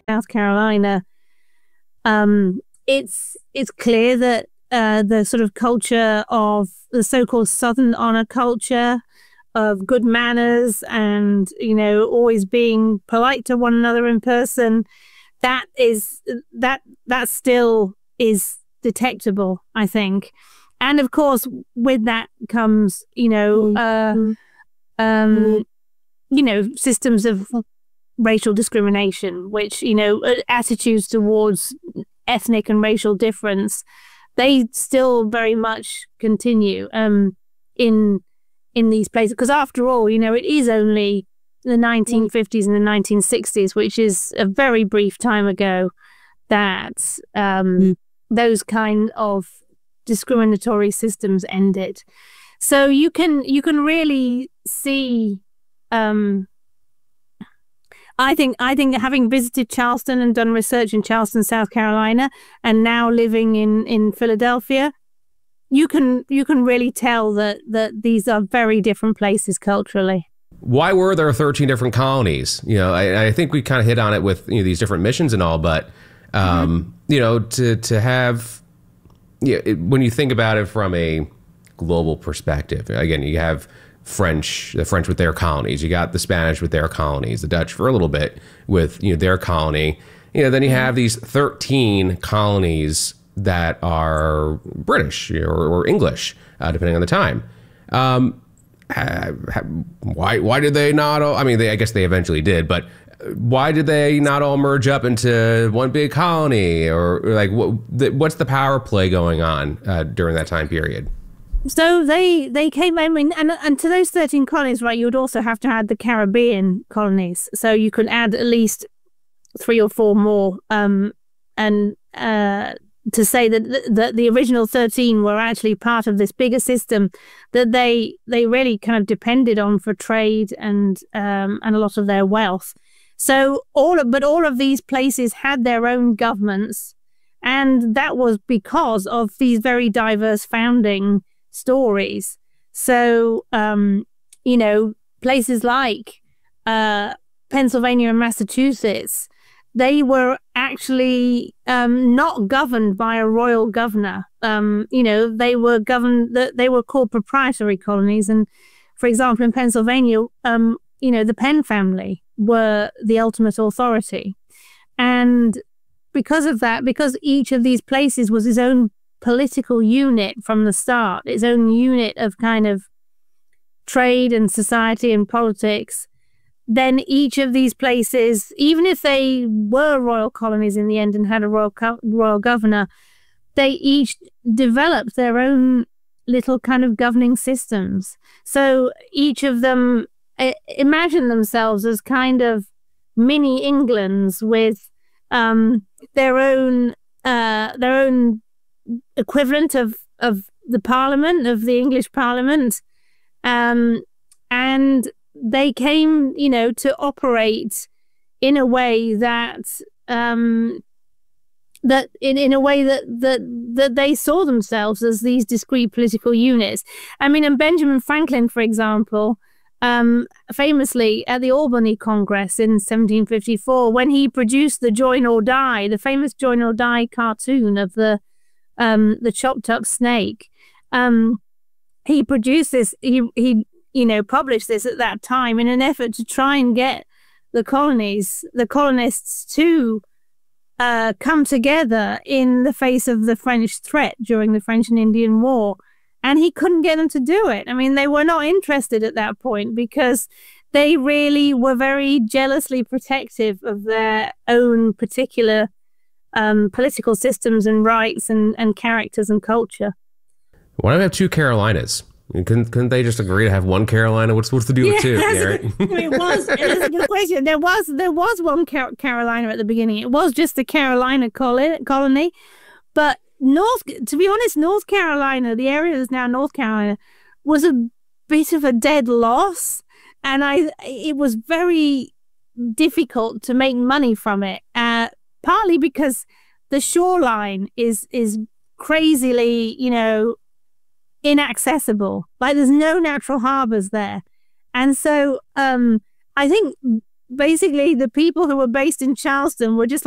South Carolina, it's clear that the sort of culture of the so-called Southern honor culture of good manners and, you know, always being polite to one another in person, that still is detectable, I think. And of course, with that comes, you know, systems of racial discrimination, which, you know, attitudes towards ethnic and racial difference, they still very much continue in these places. Because after all, you know, it is only the 1950s and the 1960s, which is a very brief time ago, that those kind of discriminatory systems ended. So you can really see. I think having visited Charleston and done research in Charleston, South Carolina, and now living in Philadelphia, you can really tell that these are very different places culturally. Why were there 13 different colonies? You know, I think we kind of hit on it with, you know, these different missions and all, but you know, to have, you know, when you think about it from a global perspective, again, you have the French with their colonies, you got the Spanish with their colonies, the Dutch for a little bit with, you know, their colony, you know, then you have these 13 colonies that are British, you know, or English, depending on the time. Why did they not all, I mean, I guess they eventually did, but why did they not all merge up into one big colony? Or like, what's the power play going on during that time period? So they came, I mean, and to those 13 colonies, right, you would also have to add the Caribbean colonies. So you could add at least 3 or 4 more, and to say that the original 13 were actually part of this bigger system that they really kind of depended on for trade and a lot of their wealth. So all of these places had their own governments, and that was because of these very diverse founding stories. So, you know, places like Pennsylvania and Massachusetts, they were actually not governed by a royal governor. You know, they were called proprietary colonies. And for example, in Pennsylvania, you know, the Penn family were the ultimate authority. And because of that, because each of these places was its own political unit from the start, its own unit of kind of trade and society and politics, then each of these places, even if they were royal colonies in the end and had a royal governor, they each developed their own little kind of governing systems. So each of them imagine themselves as kind of mini Englands with their own equivalent of the Parliament, of the English Parliament, and they came, you know, to operate in a way that in a way that they saw themselves as these discrete political units. I mean, and Benjamin Franklin, for example, famously at the Albany Congress in 1754, when he produced the Join or Die, the famous Join or Die cartoon of the chopped up snake, he produced this, he you know, published this at that time in an effort to try and get the colonists to come together in the face of the French threat during the French and Indian War. And he couldn't get them to do it. I mean, they were not interested at that point because they really were very jealously protective of their own particular political systems and rights and characters and culture. Why do we have 2 Carolinas? Couldn't they just agree to have 1 Carolina? What's the deal with 2? It's a good question. There was one Carolina at the beginning. It was just a Carolina colony, but to be honest, North Carolina, the area that's now North Carolina, was a bit of a dead loss, and it was very difficult to make money from it. Partly because the shoreline is crazily, you know, inaccessible. Like, there's no natural harbors there. And so I think basically the people who were based in Charleston were just